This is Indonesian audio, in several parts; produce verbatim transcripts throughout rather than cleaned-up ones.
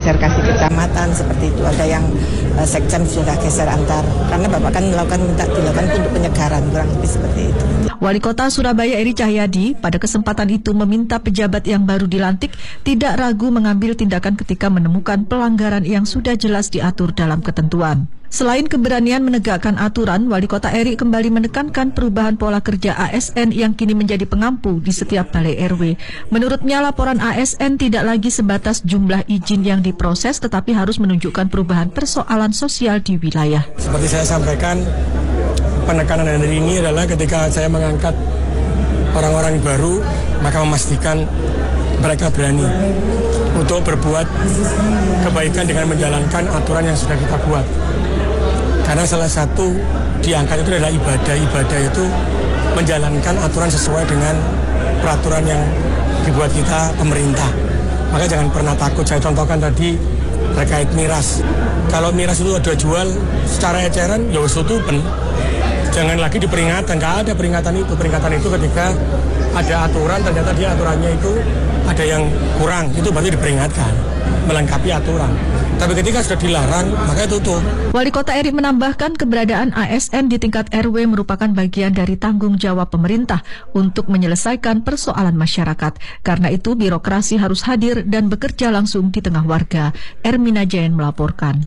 geser kasih kecamatan seperti itu. Ada yang uh, sekcam sudah geser antar, karena Bapak kan melakukan minta dilakukan untuk penyegaran, kurang lebih seperti itu. Wali Kota Surabaya Eri Cahyadi pada kesempatan itu meminta pejabat yang baru dilantik tidak ragu mengambil tindakan ketika menemukan pelanggaran yang sudah jelas diatur dalam ketentuan. Selain keberanian menegakkan aturan, Wali Kota Eri kembali menekankan perubahan pola kerja A S N yang kini menjadi pengampu di setiap balai R W. Menurutnya laporan A S N tidak lagi sebatas jumlah izin yang diproses, tetapi harus menunjukkan perubahan persoalan sosial di wilayah. Seperti saya sampaikan, penekanan hari ini adalah ketika saya mengangkat orang-orang baru, maka memastikan mereka berani untuk berbuat kebaikan dengan menjalankan aturan yang sudah kita buat. Karena salah satu diangkat itu adalah ibadah. Ibadah itu menjalankan aturan sesuai dengan peraturan yang dibuat kita pemerintah. Maka jangan pernah takut. Saya contohkan tadi terkait miras. Kalau miras itu ada jual secara eceran, ya wis tutupen. Jangan lagi diperingatan, nggak ada peringatan itu. Peringatan itu ketika ada aturan, ternyata di aturannya itu ada yang kurang, itu berarti diperingatkan, melengkapi aturan. Tapi ketika sudah dilarang, maka tutup. Wali Kota Eri menambahkan keberadaan A S N di tingkat R W merupakan bagian dari tanggung jawab pemerintah untuk menyelesaikan persoalan masyarakat. Karena itu birokrasi harus hadir dan bekerja langsung di tengah warga. Ermina Jain melaporkan.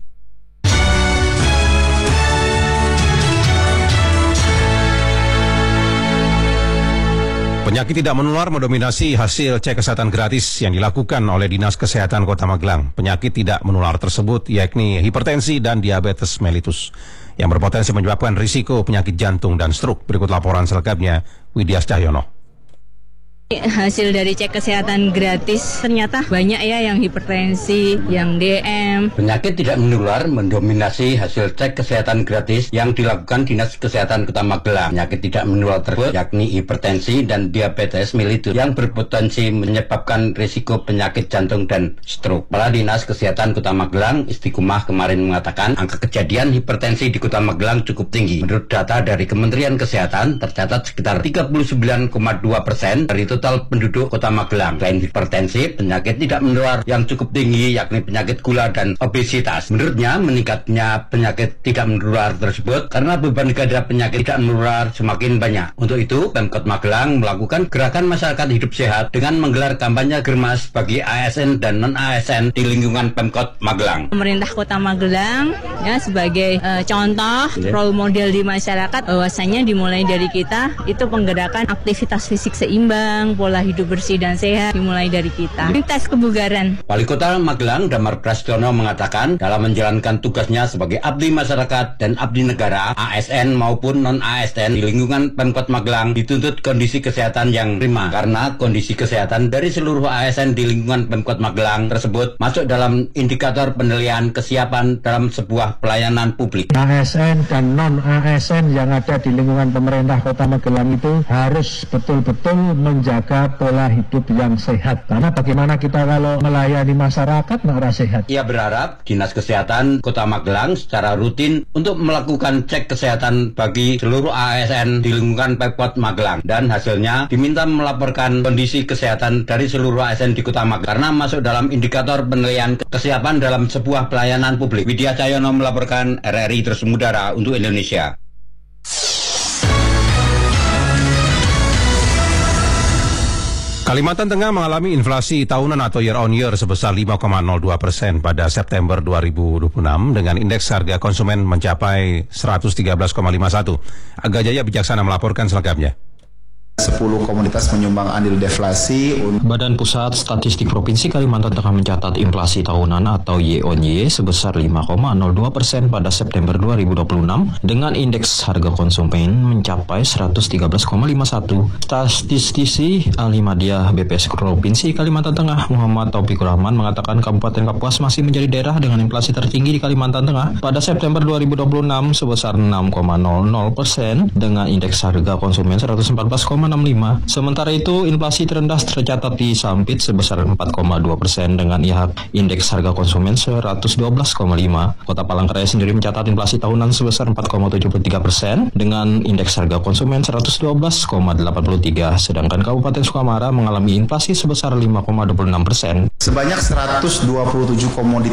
Penyakit tidak menular mendominasi hasil cek kesehatan gratis yang dilakukan oleh Dinas Kesehatan Kota Magelang. Penyakit tidak menular tersebut yakni hipertensi dan diabetes mellitus yang berpotensi menyebabkan risiko penyakit jantung dan stroke. Berikut laporan selengkapnya Widya Cahyono. Hasil dari cek kesehatan gratis ternyata banyak ya yang hipertensi, yang D M. Penyakit tidak menular mendominasi hasil cek kesehatan gratis yang dilakukan Dinas Kesehatan Kota Magelang. Penyakit tidak menular tersebut yakni hipertensi dan diabetes mellitus yang berpotensi menyebabkan risiko penyakit jantung dan stroke. Kepala Dinas Kesehatan Kota Magelang Istiqomah kemarin mengatakan angka kejadian hipertensi di Kota Magelang cukup tinggi. Menurut data dari Kementerian Kesehatan tercatat sekitar tiga puluh sembilan koma dua persen dari total penduduk Kota Magelang. Selain hipertensi, penyakit tidak menular yang cukup tinggi yakni penyakit gula dan obesitas. Menurutnya, meningkatnya penyakit tidak menular tersebut karena beban gada penyakit tidak menular semakin banyak. Untuk itu, Pemkot Magelang melakukan gerakan masyarakat hidup sehat dengan menggelar kampanye germas bagi A S N dan non-A S N di lingkungan Pemkot Magelang. Pemerintah Kota Magelang ya sebagai uh, contoh yeah. role model di masyarakat, bahwasanya dimulai dari kita itu penggerakan aktivitas fisik seimbang, pola hidup bersih dan sehat dimulai dari kita. Ini tes kebugaran. Wali Kota Magelang Damar Prastono mengatakan dalam menjalankan tugasnya sebagai abdi masyarakat dan abdi negara, A S N maupun non-A S N di lingkungan Pemkot Magelang dituntut kondisi kesehatan yang prima karena kondisi kesehatan dari seluruh A S N di lingkungan Pemkot Magelang tersebut masuk dalam indikator penilaian kesiapan dalam sebuah pelayanan publik. A S N dan non-A S N yang ada di lingkungan pemerintah Kota Magelang itu harus betul-betul menjaga pola hidup yang sehat. Karena bagaimana kita kalau melayani masyarakat nggak sehat. Ia berharap Dinas Kesehatan Kota Magelang secara rutin untuk melakukan cek kesehatan bagi seluruh A S N di lingkungan Pemkot Magelang dan hasilnya diminta melaporkan kondisi kesehatan dari seluruh A S N di Kota Magelang karena masuk dalam indikator penilaian kesiapan dalam sebuah pelayanan publik. Widya Cahyono melaporkan R R I Terus Mudara untuk Indonesia. Kalimantan Tengah mengalami inflasi tahunan atau year on year sebesar lima koma nol dua persen pada September dua ribu dua puluh enam dengan indeks harga konsumen mencapai seratus tiga belas koma lima satu. Aga Jaya Bijaksana melaporkan selengkapnya. sepuluh komoditas menyumbang andil deflasi. Badan Pusat Statistik Provinsi Kalimantan Tengah mencatat inflasi tahunan atau Y on Y sebesar lima koma nol dua persen pada September dua ribu dua puluh enam dengan indeks harga konsumen mencapai seratus tiga belas koma lima satu. Statistisi ahli Madya B P S Provinsi Kalimantan Tengah Muhammad Taufikul Rahman mengatakan Kabupaten Kapuas masih menjadi daerah dengan inflasi tertinggi di Kalimantan Tengah pada September dua ribu dua puluh enam sebesar enam koma nol nol persen dengan indeks harga konsumen seratus empat belas koma enam lima. Sementara itu, inflasi terendah tercatat di Sampit sebesar empat koma dua persen dengan I H K indeks harga konsumen seratus dua belas koma lima. Kota Palangkaraya sendiri mencatat inflasi tahunan sebesar empat koma tujuh tiga persen dengan indeks harga konsumen seratus dua belas koma delapan tiga. Sedangkan Kabupaten Sukamara mengalami inflasi sebesar lima koma dua enam persen. Sebanyak seratus dua puluh tujuh komoditas